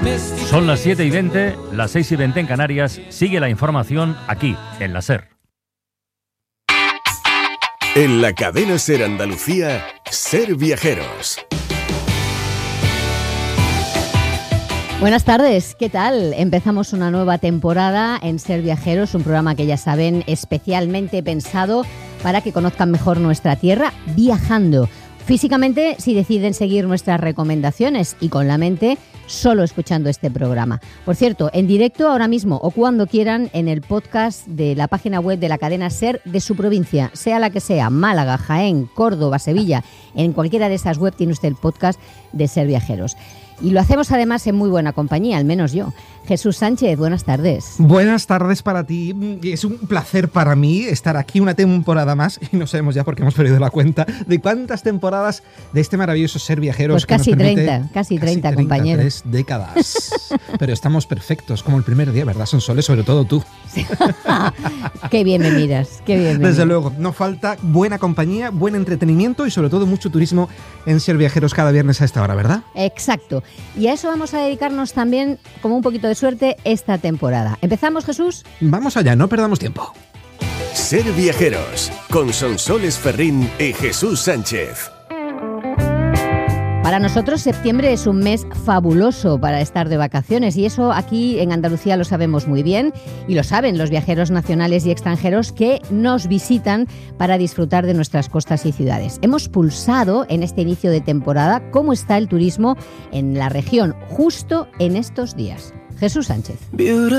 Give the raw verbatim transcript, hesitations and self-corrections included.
Son las siete y veinte, las seis y veinte en Canarias. Sigue la información aquí, en la SER. En la cadena SER Andalucía, Ser Viajeros. Buenas tardes, ¿qué tal? Empezamos una nueva temporada en Ser Viajeros, un programa que ya saben especialmente pensado para que conozcan mejor nuestra tierra viajando. Físicamente, si deciden seguir nuestras recomendaciones, y con la mente, solo escuchando este programa. Por cierto, en directo ahora mismo o cuando quieran en el podcast de la página web de la cadena SER de su provincia, sea la que sea, Málaga, Jaén, Córdoba, Sevilla, en cualquiera de esas web tiene usted el podcast de Ser Viajeros. Y lo hacemos además en muy buena compañía, al menos yo. Jesús Sánchez, buenas tardes. Buenas tardes para ti. Es un placer para mí estar aquí una temporada más, y no sabemos ya porque hemos perdido la cuenta de cuántas temporadas de este maravilloso Ser Viajeros. Pues que casi nos permite, treinta, casi treinta, compañero. Tres décadas. Pero estamos perfectos, como el primer día, ¿verdad, Sonsoles? Sobre todo tú. Sí. Qué bien me miras, qué bien me Desde miras. luego, no falta buena compañía, buen entretenimiento y sobre todo mucho turismo en Ser Viajeros cada viernes a esta hora, ¿verdad? Exacto. Y a eso vamos a dedicarnos también, como un poquito de suerte, esta temporada. ¿Empezamos, Jesús? Vamos allá, no perdamos tiempo. Ser Viajeros, con Sonsoles Ferrín y Jesús Sánchez. Para nosotros septiembre es un mes fabuloso para estar de vacaciones, y eso aquí en Andalucía lo sabemos muy bien, y lo saben los viajeros nacionales y extranjeros que nos visitan para disfrutar de nuestras costas y ciudades. Hemos pulsado en este inicio de temporada cómo está el turismo en la región justo en estos días. Jesús Sánchez.